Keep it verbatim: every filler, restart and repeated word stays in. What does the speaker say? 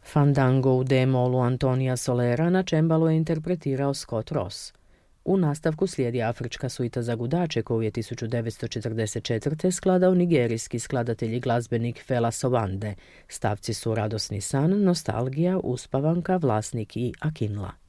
Fandango u D-molu Antonija Solera na čembalu je interpretirao Scott Ross. U nastavku slijedi afrička suita za gudače koju je tisuću devetsto četrdeset četvrte skladao nigerijski skladatelj i glazbenik Fela Sowande. Stavci su Radosni san, Nostalgija, Uspavanka, Vlasnik i Akinla.